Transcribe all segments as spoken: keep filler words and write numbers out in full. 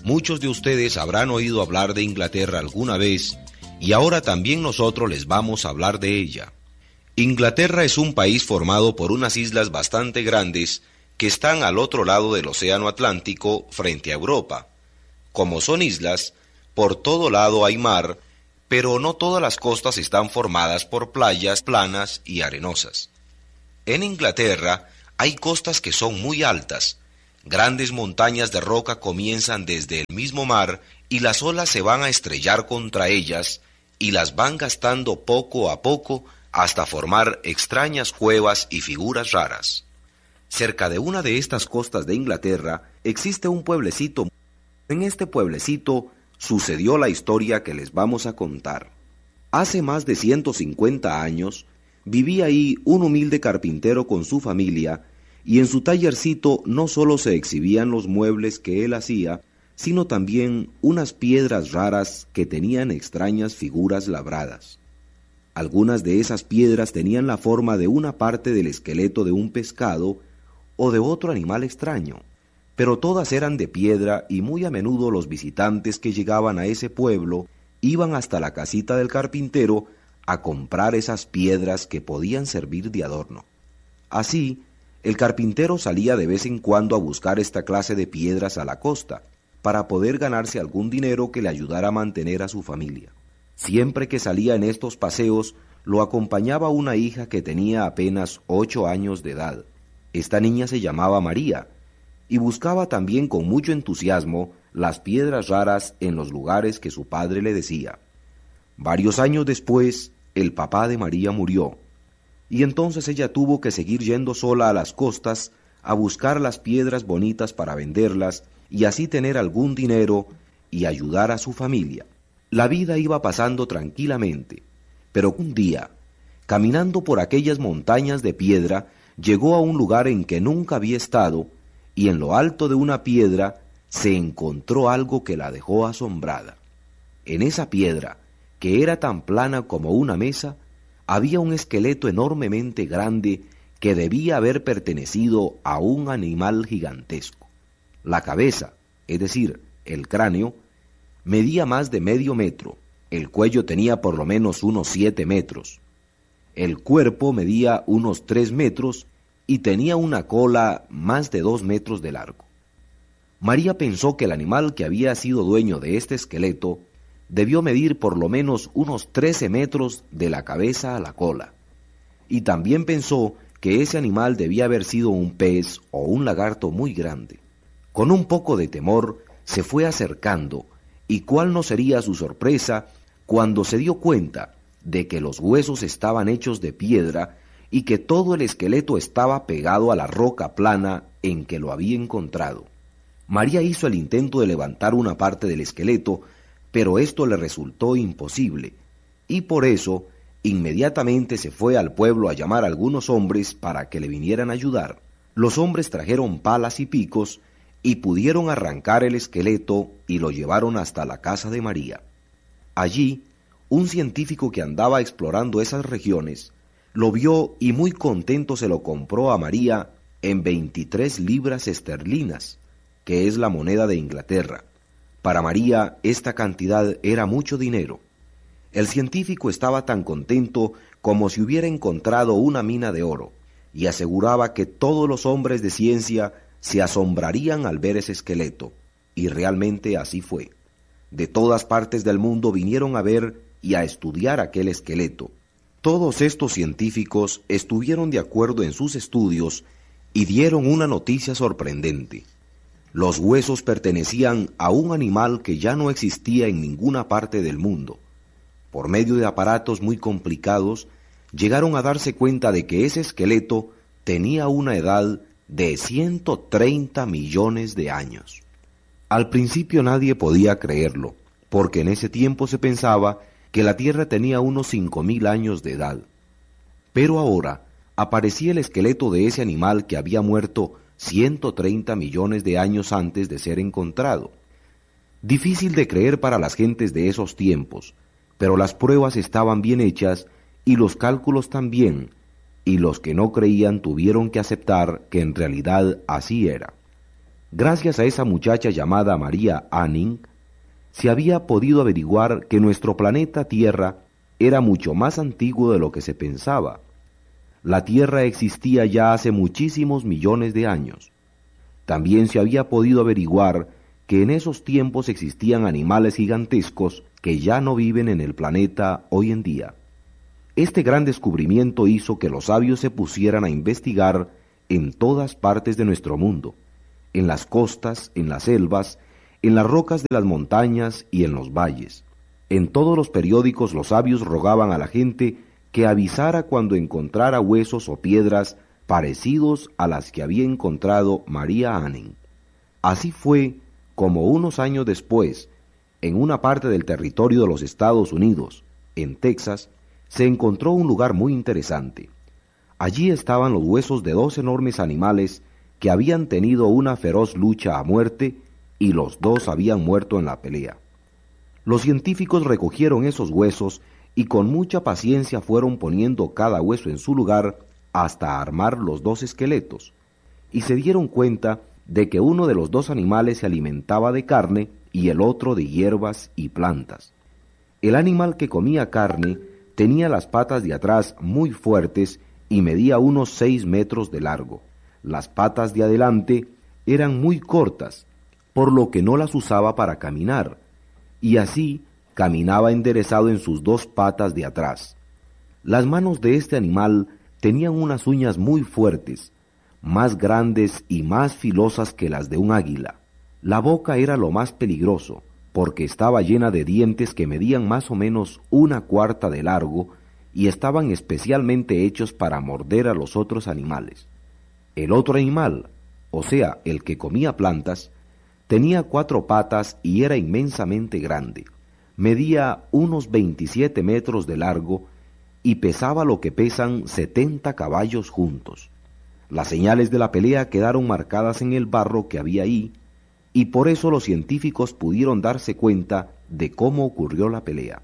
Muchos de ustedes habrán oído hablar de Inglaterra alguna vez, y ahora también nosotros les vamos a hablar de ella. Inglaterra es un país formado por unas islas bastante grandes que están al otro lado del Océano Atlántico frente a Europa. Como son islas, por todo lado hay mar, pero no todas las costas están formadas por playas planas y arenosas. En Inglaterra hay costas que son muy altas. Grandes montañas de roca comienzan desde el mismo mar y las olas se van a estrellar contra ellas y las van gastando poco a poco hasta formar extrañas cuevas y figuras raras. Cerca de una de estas costas de Inglaterra existe un pueblecito. En este pueblecito sucedió la historia que les vamos a contar. Hace más de ciento cincuenta años vivía ahí un humilde carpintero con su familia, y en su tallercito no solo se exhibían los muebles que él hacía, sino también unas piedras raras que tenían extrañas figuras labradas. Algunas de esas piedras tenían la forma de una parte del esqueleto de un pescado o de otro animal extraño, pero todas eran de piedra y muy a menudo los visitantes que llegaban a ese pueblo iban hasta la casita del carpintero a comprar esas piedras que podían servir de adorno. Así, el carpintero salía de vez en cuando a buscar esta clase de piedras a la costa, para poder ganarse algún dinero que le ayudara a mantener a su familia. Siempre que salía en estos paseos, lo acompañaba una hija que tenía apenas ocho años de edad. Esta niña se llamaba María, y buscaba también con mucho entusiasmo las piedras raras en los lugares que su padre le decía. Varios años después, el papá de María murió, y entonces ella tuvo que seguir yendo sola a las costas a buscar las piedras bonitas para venderlas y así tener algún dinero y ayudar a su familia. La vida iba pasando tranquilamente, pero un día, caminando por aquellas montañas de piedra, llegó a un lugar en que nunca había estado, y en lo alto de una piedra se encontró algo que la dejó asombrada. En esa piedra, que era tan plana como una mesa, había un esqueleto enormemente grande que debía haber pertenecido a un animal gigantesco. La cabeza, es decir, el cráneo, medía más de medio metro, el cuello tenía por lo menos unos siete metros, el cuerpo medía unos tres metros y tenía una cola más de dos metros de largo. María pensó que el animal que había sido dueño de este esqueleto debió medir por lo menos unos trece metros de la cabeza a la cola, y también pensó que ese animal debía haber sido un pez o un lagarto muy grande. Con un poco de temor se fue acercando, y cuál no sería su sorpresa cuando se dio cuenta de que los huesos estaban hechos de piedra y que todo el esqueleto estaba pegado a la roca plana en que lo había encontrado. María hizo el intento de levantar una parte del esqueleto, pero esto le resultó imposible, y por eso inmediatamente se fue al pueblo a llamar a algunos hombres para que le vinieran a ayudar. Los hombres trajeron palas y picos y pudieron arrancar el esqueleto y lo llevaron hasta la casa de María. Allí, un científico que andaba explorando esas regiones lo vio y muy contento se lo compró a María en veintitrés libras esterlinas, que es la moneda de Inglaterra. Para María esta cantidad era mucho dinero. El científico estaba tan contento como si hubiera encontrado una mina de oro, y aseguraba que todos los hombres de ciencia se asombrarían al ver ese esqueleto, y realmente así fue. De todas partes del mundo vinieron a ver y a estudiar aquel esqueleto. Todos estos científicos estuvieron de acuerdo en sus estudios y dieron una noticia sorprendente. Los huesos pertenecían a un animal que ya no existía en ninguna parte del mundo. Por medio de aparatos muy complicados, llegaron a darse cuenta de que ese esqueleto tenía una edad de ciento treinta millones de años. Al principio nadie podía creerlo, porque en ese tiempo se pensaba que la Tierra tenía unos cinco mil años de edad. Pero ahora aparecía el esqueleto de ese animal que había muerto ciento treinta millones de años antes de ser encontrado. Difícil de creer para las gentes de esos tiempos, pero las pruebas estaban bien hechas y los cálculos también, y los que no creían tuvieron que aceptar que en realidad así era. Gracias a esa muchacha llamada María Anning, se había podido averiguar que nuestro planeta Tierra era mucho más antiguo de lo que se pensaba. La Tierra existía ya hace muchísimos millones de años. También se había podido averiguar que en esos tiempos existían animales gigantescos que ya no viven en el planeta hoy en día. Este gran descubrimiento hizo que los sabios se pusieran a investigar en todas partes de nuestro mundo, en las costas, en las selvas, en las rocas de las montañas y en los valles. En todos los periódicos los sabios rogaban a la gente que avisara cuando encontrara huesos o piedras parecidos a las que había encontrado María Anning. Así fue como unos años después, en una parte del territorio de los Estados Unidos, en Texas, se encontró un lugar muy interesante. Allí estaban los huesos de dos enormes animales que habían tenido una feroz lucha a muerte y los dos habían muerto en la pelea. Los científicos recogieron esos huesos y con mucha paciencia fueron poniendo cada hueso en su lugar hasta armar los dos esqueletos, y se dieron cuenta de que uno de los dos animales se alimentaba de carne y el otro de hierbas y plantas. El animal que comía carne tenía las patas de atrás muy fuertes y medía unos seis metros de largo. Las patas de adelante eran muy cortas, por lo que no las usaba para caminar, y así caminaba enderezado en sus dos patas de atrás. Las manos de este animal tenían unas uñas muy fuertes, más grandes y más filosas que las de un águila. La boca era lo más peligroso, porque estaba llena de dientes que medían más o menos una cuarta de largo y estaban especialmente hechos para morder a los otros animales. El otro animal, o sea, el que comía plantas, tenía cuatro patas y era inmensamente grande. Medía unos veintisiete metros de largo y pesaba lo que pesan setenta caballos juntos. Las señales de la pelea quedaron marcadas en el barro que había ahí, y por eso los científicos pudieron darse cuenta de cómo ocurrió la pelea.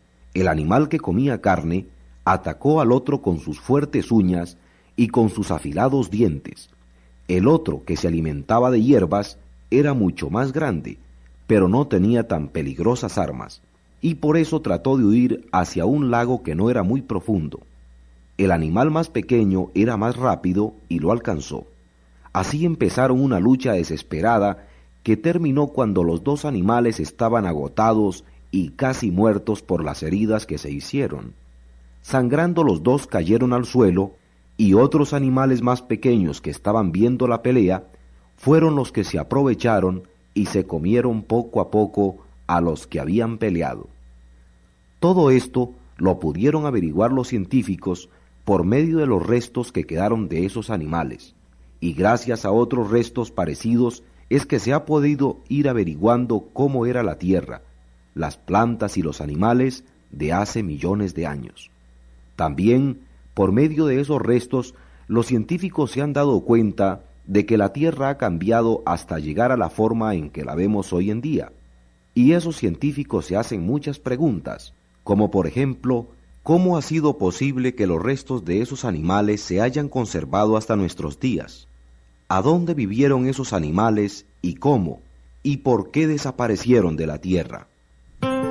El animal que comía carne atacó al otro con sus fuertes uñas y con sus afilados dientes. El otro, que se alimentaba de hierbas, era mucho más grande, pero no tenía tan peligrosas armas, y por eso trató de huir hacia un lago que no era muy profundo. El animal más pequeño era más rápido y lo alcanzó. Así empezaron una lucha desesperada que terminó cuando los dos animales estaban agotados y casi muertos por las heridas que se hicieron. Sangrando los dos cayeron al suelo, y otros animales más pequeños que estaban viendo la pelea fueron los que se aprovecharon y se comieron poco a poco a los que habían peleado. Todo esto lo pudieron averiguar los científicos por medio de los restos que quedaron de esos animales, y gracias a otros restos parecidos es que se ha podido ir averiguando cómo era la Tierra, las plantas y los animales de hace millones de años. También, por medio de esos restos, los científicos se han dado cuenta de que la Tierra ha cambiado hasta llegar a la forma en que la vemos hoy en día. Y esos científicos se hacen muchas preguntas, como por ejemplo, ¿cómo ha sido posible que los restos de esos animales se hayan conservado hasta nuestros días? ¿A dónde vivieron esos animales y cómo? ¿Y por qué desaparecieron de la Tierra?